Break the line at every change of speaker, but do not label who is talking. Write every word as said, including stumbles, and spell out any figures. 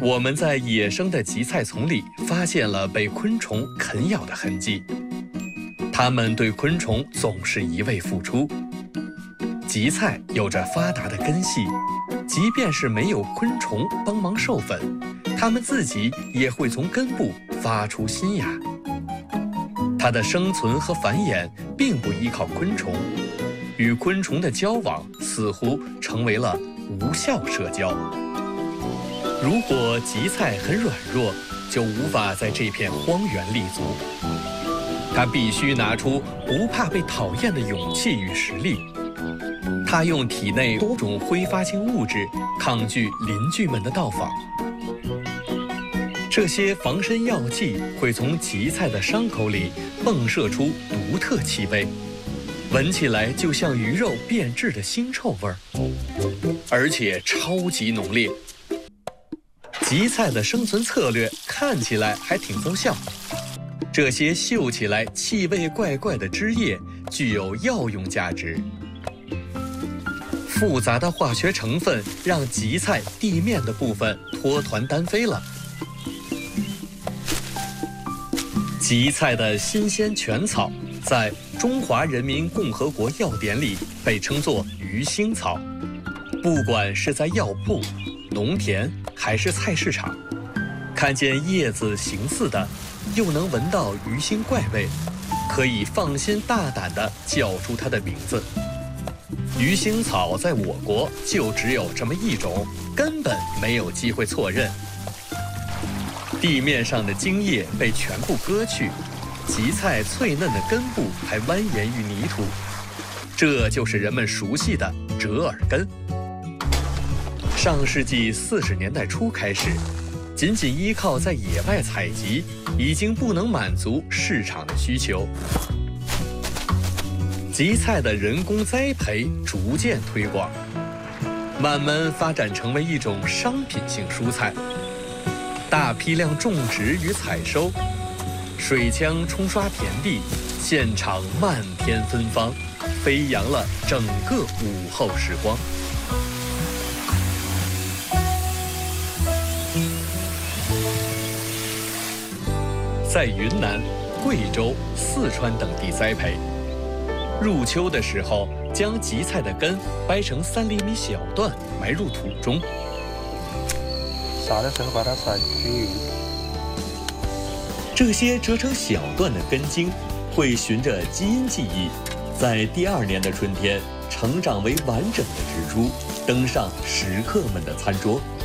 我们在野生的荠菜丛里发现了被昆虫啃咬的痕迹，它们对昆虫总是一味付出。荠菜有着发达的根系，即便是没有昆虫帮忙授粉，它们自己也会从根部发出新芽。它的生存和繁衍并不依靠昆虫，与昆虫的交往似乎成为了无效社交。如果荠菜很软弱，就无法在这片荒原立足。它必须拿出不怕被讨厌的勇气与实力。它用体内多种挥发性物质抗拒邻居们的到访。这些防身药剂会从荠菜的伤口里迸射出独特气味，闻起来就像鱼肉变质的腥臭味儿，而且超级浓烈。荠菜的生存策略看起来还挺奏效，这些嗅起来气味怪怪的枝叶具有药用价值。复杂的化学成分让荠菜地面的部分脱团单飞了。荠菜的新鲜全草在中华人民共和国药典里被称作鱼腥草，不管是在药铺、农田还是菜市场，看见叶子形似的，又能闻到鱼腥怪味，可以放心大胆地叫出它的名字。鱼腥草在我国就只有这么一种，根本没有机会错认。地面上的茎叶被全部割去，荠菜脆嫩的根部还蜿蜒于泥土，这就是人们熟悉的折耳根。上世纪四十年代初开始，仅仅依靠在野外采集，已经不能满足市场的需求。荠菜的人工栽培逐渐推广，慢慢发展成为一种商品性蔬菜。大批量种植与采收，水枪冲刷田地，现场漫天芬芳，飞扬了整个午后时光。在云南、贵州、四川等地栽培。入秋的时候，将荠菜的根掰成三厘米小段，埋入土中。
撒的时候把它撒均匀。
这些折成小段的根茎会循着基因记忆，在第二年的春天成长为完整的植株，登上食客们的餐桌。